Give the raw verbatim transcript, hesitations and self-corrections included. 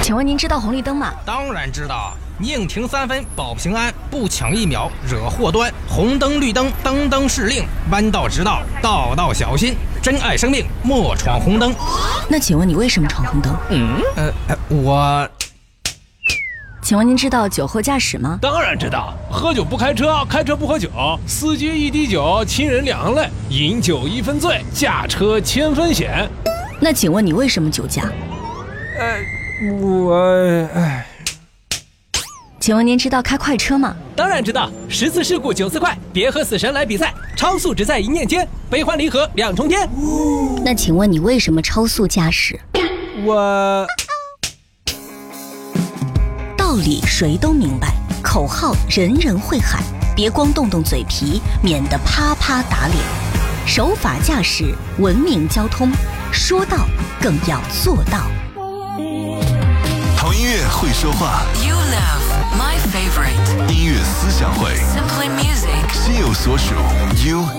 请问您知道红绿灯吗？ 当然知道，宁停三分保平安，不抢一秒惹祸端。红灯绿灯灯灯是令，弯道直道道道小心。珍爱生命，莫闯红灯。 那请问你为什么闯红灯？ 嗯，呃，呃我。 请问您知道酒后驾驶吗？ 当然知道，喝酒不开车，开车不喝酒，司机一滴酒，亲人两泪，饮酒一分醉，驾车千分险。 那请问你为什么酒驾？ 呃，我唉。 请问您知道开快车吗？ 当然知道，十次事故九次快，别和死神来比赛，超速只在一念间，悲欢离合两重天。 那请问你为什么超速驾驶？ 我。 道理谁都明白，口号人人会喊，别光动动嘴皮，免得啪啪打脸。守法驾驶，文明交通，说到更要做到。 好音乐会说话 You love my favorite 音乐思想会 Simply music 心有所属 You